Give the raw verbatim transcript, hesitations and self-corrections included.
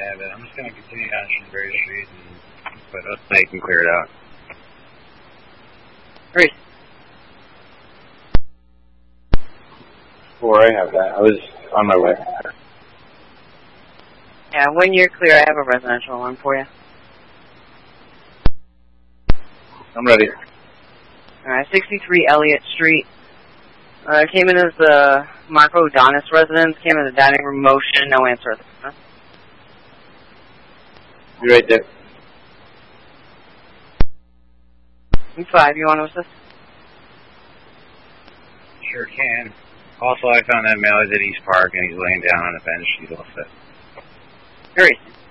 Yeah, but I'm just going to continue down Shrewsbury Street, and, but hopefully I can clear it out. Great. Before I have that, I was on my way. Yeah, when you're clear, I have a residential alarm for you. I'm ready. Alright, sixty-three Elliott Street. Uh, came in as the Marco Donis residence, came in the dining room motion, no answer at the front. Be right there. five, you want to assist? Sure can. Also, I found that male is at East Park, and he's laying down on a bench. He's all set. Great.